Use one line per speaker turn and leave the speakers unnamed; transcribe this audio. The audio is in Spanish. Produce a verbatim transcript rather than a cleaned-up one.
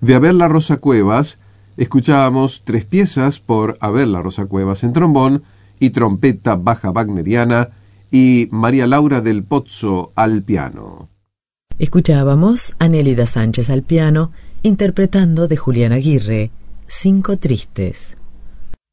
De Abel La Rosa Cuevas, escuchábamos tres piezas por Abel La Rosa Cuevas en trombón y trompeta baja wagneriana y María Laura del Pozzo al piano.
Escuchábamos a Nélida Sánchez al piano interpretando de Julián Aguirre, Cinco Tristes.